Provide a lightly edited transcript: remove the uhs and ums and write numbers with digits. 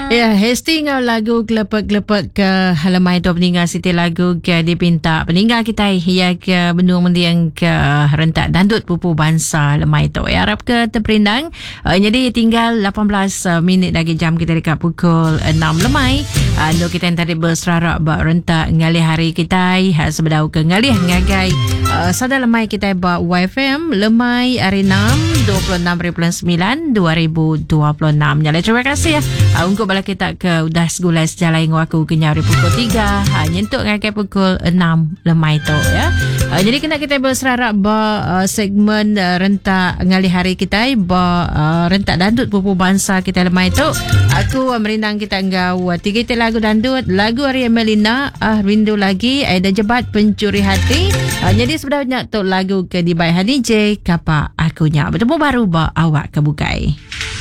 Ya, hesti ngau lagu gelepek-gelepek ke halamai tu peninggal siti lagu ke dipinta peninggal kita ya ke benung mendiang ke rentak dandut pupu bangsa lemai tu. Ya, harap ke terperindang. Jadi tinggal 18 minit lagi jam kita dekat pukul 6 lemai. Untuk kita yang tadi berserarak bak rentak ngalih hari kita sebedau ke ngalih ngagai sada lemai kita bak YFM lemai hari 6 26.9 2026. Jadi terima kasih ya. Untuk bala kita ke udah segulai sejalai ngaku kenyari pukul 3 nyentuk ngakai pukul 6 lemai tu ya. Jadi kena kita berserarak ba segmen rentak ngalih hari kita ba rentak dandut pupu bangsa kita lemai tu. Aku merindang kita ngau tiga lagu dandut, lagu Arya Melina rindu lagi ada jebat pencuri hati. Jadi sebenarnya tu lagu ke di by Hani J kapa akunya bertemu baru ba awak kebukai.